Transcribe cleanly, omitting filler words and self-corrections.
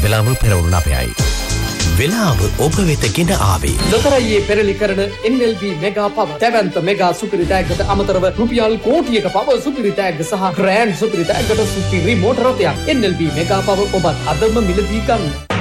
වෙලාව පෙරවරු 9යි. වෙලාව ඔබ වෙත ගෙන ආවේ ලොතරැයියේ පෙරලි කරන NLB මෙගා පව දැවැන්ත මෙගා සුපිරි තෑග්ගට අමතරව රුපියල් කෝටියක පව සුපිරි තෑග්ග සහ ග්‍රෑන්ඩ් සුපිරි තෑග්ගට සුපිරි මෝටර රථයක් NLB මෙගා පව ඔබත් අදම මිලදී ගන්න.